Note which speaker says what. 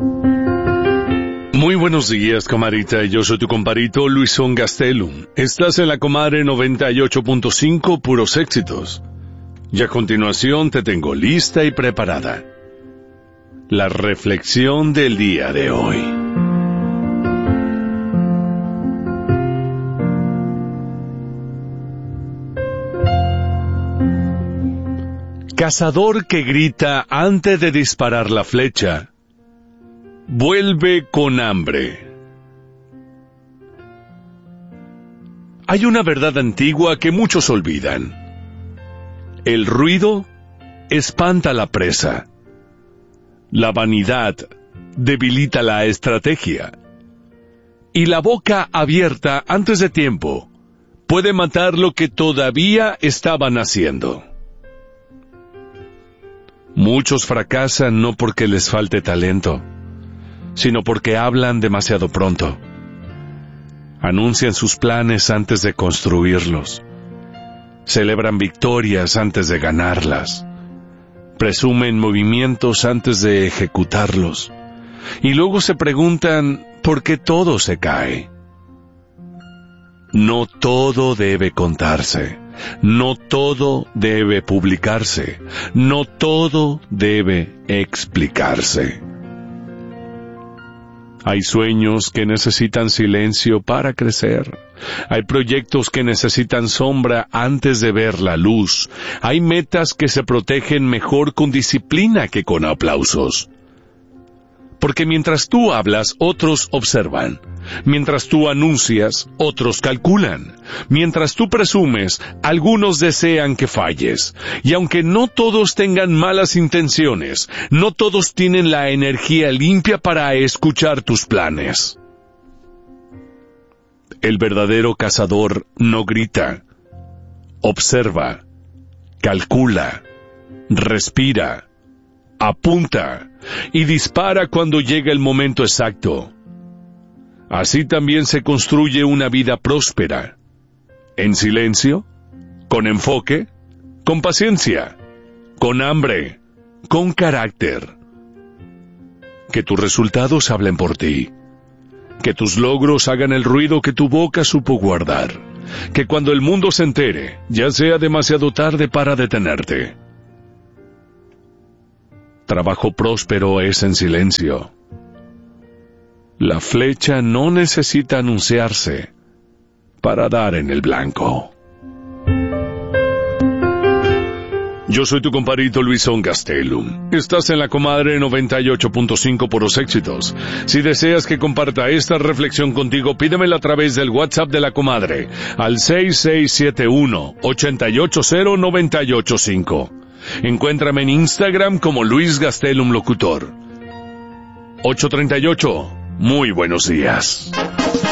Speaker 1: Muy buenos días, comadita. Yo soy tu compadrito Luisón Gastelum. Estás en la Comadre 98.5, puros éxitos. Y a continuación te tengo lista y preparada la reflexión del día de hoy. Cazador que grita antes de disparar la flecha, vuelve con hambre. Hay una verdad antigua que muchos olvidan. El ruido espanta a la presa. La vanidad debilita la estrategia. Y la boca abierta antes de tiempo puede matar lo que todavía estaban haciendo. Muchos fracasan no porque les falte talento, sino porque hablan demasiado pronto. Anuncian sus planes antes de construirlos. Celebran victorias antes de ganarlas. Presumen movimientos antes de ejecutarlos. Y luego se preguntan por qué todo se cae. No todo debe contarse. No todo debe publicarse. No todo debe explicarse. Hay sueños que necesitan silencio para crecer. Hay proyectos que necesitan sombra antes de ver la luz. Hay metas que se protegen mejor con disciplina que con aplausos. Porque mientras tú hablas, otros observan. Mientras tú anuncias, otros calculan. Mientras tú presumes, algunos desean que falles. Y aunque no todos tengan malas intenciones, no todos tienen la energía limpia para escuchar tus planes. El verdadero cazador no grita, observa, calcula, respira, apunta y dispara cuando llega el momento exacto. Así también se construye una vida próspera, en silencio, con enfoque, con paciencia, con hambre, con carácter. Que tus resultados hablen por ti. Que tus logros hagan el ruido que tu boca supo guardar. Que cuando el mundo se entere, ya sea demasiado tarde para detenerte. Trabajo próspero es en silencio. La flecha no necesita anunciarse para dar en el blanco. Yo soy tu compadrito Luisón Gastelum. Estás en la Comadre 98.5 puros éxitos. Si deseas que comparta esta reflexión contigo, pídemela a través del WhatsApp de la Comadre al 6671-880-985. Encuéntrame en Instagram como Luis Gastelum Locutor. 838. Muy buenos días.